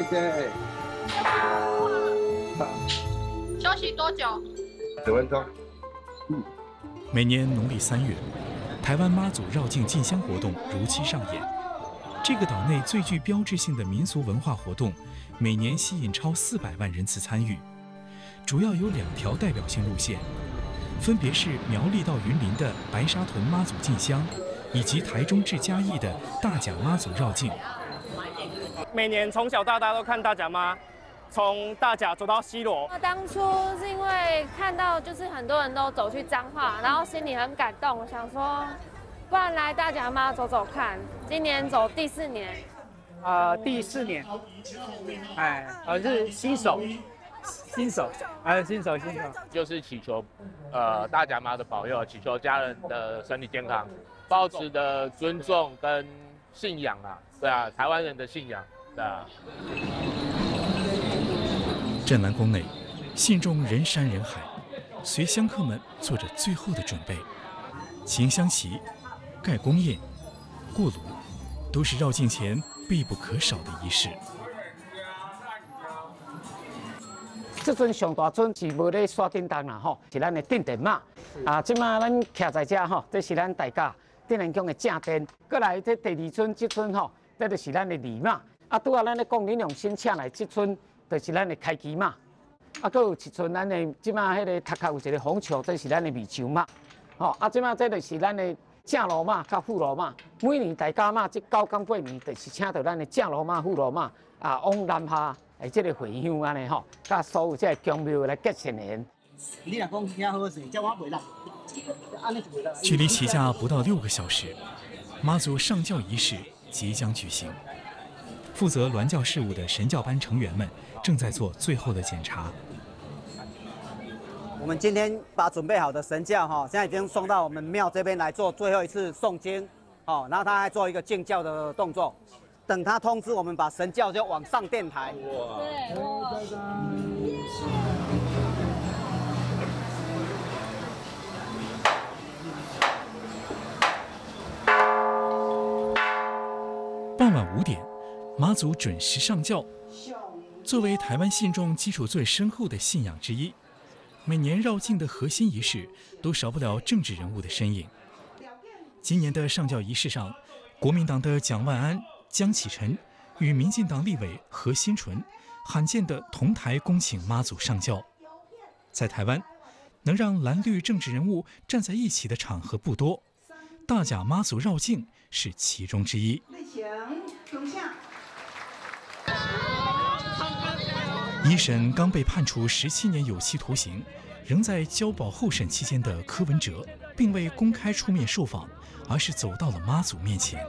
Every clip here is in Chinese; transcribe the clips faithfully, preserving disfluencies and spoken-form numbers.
谢谢。 休息多久？ 十分钟。嗯。 每年农历三月，台湾妈祖绕境进香活动如期上演。这个岛内最具标志性的民俗文化活动，每年吸引超四百万人次参与。主要有两条代表性路线，分别是苗栗到云林的白沙屯妈祖进香，以及台中至嘉义的大甲妈祖绕境。 每年从小到大都看大甲妈，从大甲走到西螺。 当初是因为看到就是很多人都走去彰化，然后心里很感动，想说不然来大甲妈走走看。今年走第四年， 呃，第四年，哎，我是新手，新手，哎，新手，新手， 就是祈求，呃，大甲妈的保佑，祈求家人的身体健康，抱持的尊重跟信仰啊，对啊，台湾人的信仰，对啊。 镇澜宫内，信众人山人海，随香客们做着最后的准备，擎香旗、盖公宴、过炉，都是绕境前必不可少的仪式。 这尊上大尊是无咧刷叮当啦吼，是咱的镇殿妈。啊，即马咱徛在这吼，这是咱大甲镇澜宫的正殿。过来这第二尊，这尊吼，这就是咱的二妈。啊，拄啊，咱咧讲恁用心请来这尊，就是咱的开基妈。啊，搁有一尊咱的即马迄个头壳有一个红球，这是咱的米球妈。吼，啊，即马这就是咱的正罗妈甲副罗妈。每年大甲妈这九天八年，就是请到咱的正罗妈、副罗妈啊，往南下。哎，这个回乡安尼吼，甲所有这个宫庙来结成缘。 你若讲遐好势，叫我袂啦。 距离起驾不到六个小时，妈祖上轿仪式即将举行。负责銮轿事务的神教班成员们正在做最后的检查。 我们今天把准备好的神轿哈，现在已经送到我们庙这边来做最后一次诵经，哦，然后他还做一个敬轿的动作。等他通知我们，把神轿就往上殿台。哇！对，哇！ 傍晚五点，妈祖准时上轿。作为台湾信众基础最深厚的信仰之一，每年绕境的核心仪式都少不了政治人物的身影。今年的上轿仪式上，国民党的蒋万安、江启臣与民进党立委何新纯罕见的同台恭请妈祖上轿。在台湾，能让蓝绿政治人物站在一起的场合不多，大甲妈祖绕境是其中之一。一审刚被判处十七年有期徒刑，仍在交保候审期间的柯文哲，并未公开出面受访，而是走到了妈祖面前。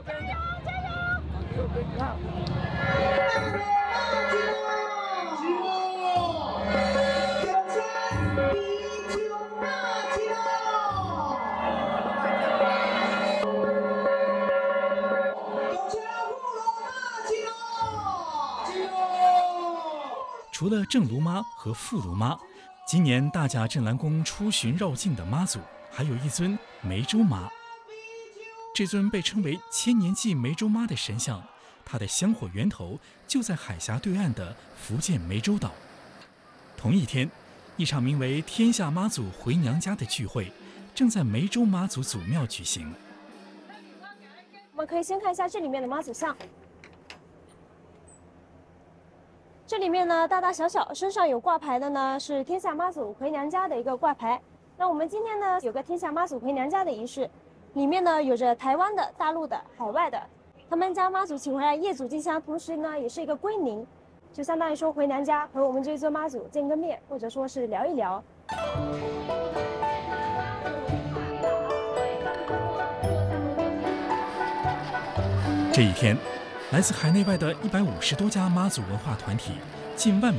除了正炉妈和副炉妈，今年大甲镇澜宫出巡绕境的妈祖，还有一尊湄洲妈。这尊被称为千年祭湄洲妈的神像，它的香火源头就在海峡对岸的福建湄洲岛。同一天，一场名为“天下妈祖回娘家”的聚会，正在湄洲妈祖祖庙举行。 我们可以先看一下这里面的妈祖像。这里面呢，大大小小身上有挂牌的呢，是天下妈祖回娘家的一个挂牌。那我们今天呢，有个天下妈祖回娘家的仪式，里面呢有着台湾的、大陆的、海外的，他们将妈祖请回来业祖进香，同时呢也是一个归宁，就相当于说回娘家和我们这尊妈祖见个面，或者说是聊一聊。 这一天，来自海内外的一百五十多家妈祖文化团体，近万